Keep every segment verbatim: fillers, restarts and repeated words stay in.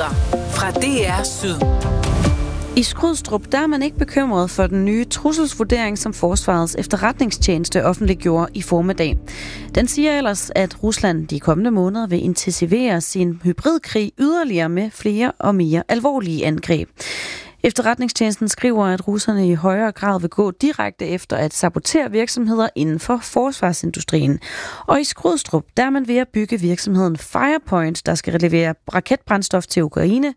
Nyheder fra D R Syd. I Skrydstrup der er man ikke bekymret for den nye trusselsvurdering, som Forsvarets efterretningstjeneste offentliggjorde i formiddag. Den siger ellers, at Rusland de kommende måneder vil intensivere sin hybridkrig yderligere med flere og mere alvorlige angreb. Efterretningstjenesten skriver, at russerne i højere grad vil gå direkte efter at sabotere virksomheder inden for forsvarsindustrien. Og i Skrydstrup, der er man ved at bygge virksomheden Firepoint, der skal levere raketbrændstof til Ukraine.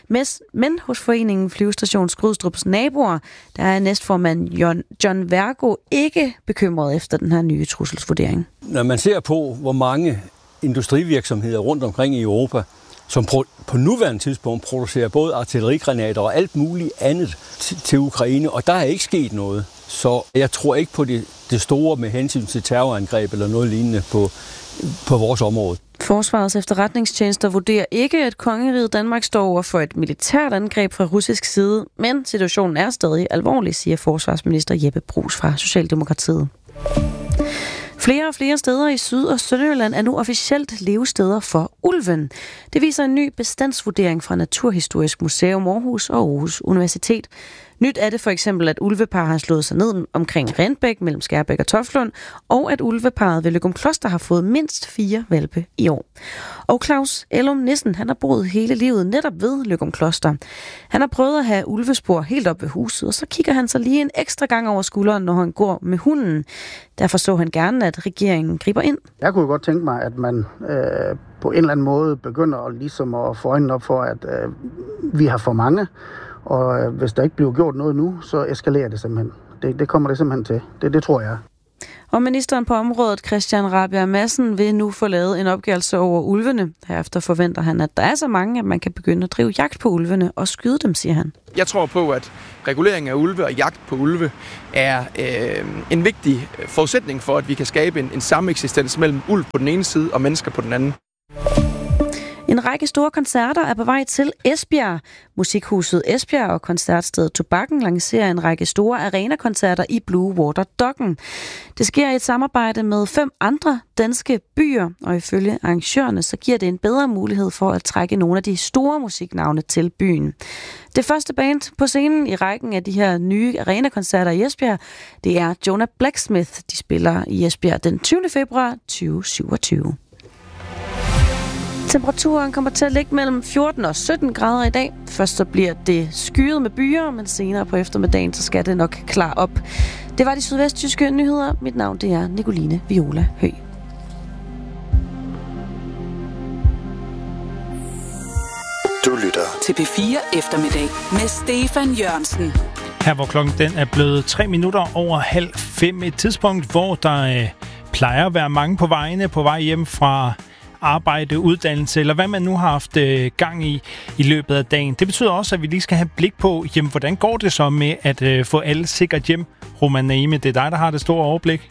Men hos foreningen Flyvestation Skrydstrups naboer, der er næstformand John, John Vergo ikke bekymret efter den her nye trusselsvurdering. Når man ser på, hvor mange industrivirksomheder rundt omkring i Europa, som på nuværende tidspunkt producerer både artillerigranater og alt muligt andet til Ukraine, og der er ikke sket noget. Så jeg tror ikke på det, det store med hensyn til terrorangreb eller noget lignende på, på vores område. Forsvarets efterretningstjenester vurderer ikke, at kongeriget Danmark står over for et militært angreb fra russisk side, men situationen er stadig alvorlig, siger forsvarsminister Jeppe Bruus fra Socialdemokratiet. Flere og flere steder i Syd- og Sønderjylland er nu officielt levesteder for ulven. Det viser en ny bestandsvurdering fra Naturhistorisk Museum Aarhus og Aarhus Universitet. Nyt er det for eksempel, at ulvepar har slået sig ned omkring Rendbæk mellem Skærbæk og Toftlund, og at ulveparet ved Løgumkloster har fået mindst fire hvalpe i år. Og Claus Ellum Nissen, han har boet hele livet netop ved Løgumkloster. Han har prøvet at have ulvespor helt op ved huset, og så kigger han sig lige en ekstra gang over skulderen, når han går med hunden. Derfor så han gerne, at regeringen griber ind. Jeg kunne godt tænke mig, at man øh, på en eller anden måde begynder at, ligesom at få øjnene op for, at øh, vi har for mange. Og øh, hvis der ikke bliver gjort noget nu, så eskalerer det simpelthen. Det, det kommer det simpelthen til. Det, det tror jeg. Og ministeren på området, Christian Rabjerg Madsen, vil nu få lavet en opgørelse over ulvene. Herefter forventer han, at der er så mange, at man kan begynde at drive jagt på ulvene og skyde dem, siger han. Jeg tror på, at regulering af ulve og jagt på ulve er øh, en vigtig forudsætning for, at vi kan skabe en, en sameksistens mellem ulv på den ene side og mennesker på den anden. En række store koncerter er på vej til Esbjerg. Musikhuset Esbjerg og koncertstedet Tobakken lancerer en række store arenakoncerter i Blue Water Docken. Det sker i et samarbejde med fem andre danske byer, og ifølge arrangørerne så giver det en bedre mulighed for at trække nogle af de store musiknavne til byen. Det første band på scenen i rækken af de her nye arenakoncerter i Esbjerg, det er Jonah Blacksmith. De spiller i Esbjerg den tyvende februar tyve syvogtyve. Temperaturen kommer til at ligge mellem fjorten og sytten grader i dag. Først så bliver det skyet med byer, men senere på eftermiddagen så skal det nok klare op. Det var de sydvesttyske nyheder. Mit navn det er Nicoline Viola Høgh. Du lytter til P fire Eftermiddag med Stefan Jørgensen. Her hvor klokken den er blevet tre minutter over halv fem. Et tidspunkt, hvor der øh, plejer at være mange på vejene på vej hjem fra arbejde, uddannelse, eller hvad man nu har haft øh, gang i i løbet af dagen. Det betyder også, at vi lige skal have blik på, jamen, hvordan går det så med at øh, få alle sikkert hjem? Roman Naime, det er dig, der har det store overblik.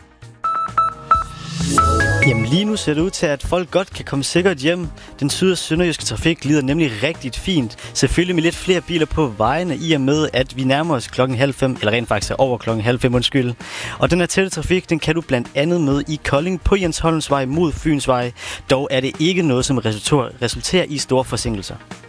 Jamen lige nu ser det ud til, at folk godt kan komme sikkert hjem. Den syd- og sønderjyske trafik lider nemlig rigtig fint. Selvfølgelig med lidt flere biler på vejene, i og med, at vi nærmer os klokken halv fem, eller rent faktisk er over klokken halv fem, undskyld. Og den her tætte trafik, den kan du blandt andet med i Kolding på Jens Holms Vej mod Fyns Vej. Dog er det ikke noget, som resulterer i store forsinkelser.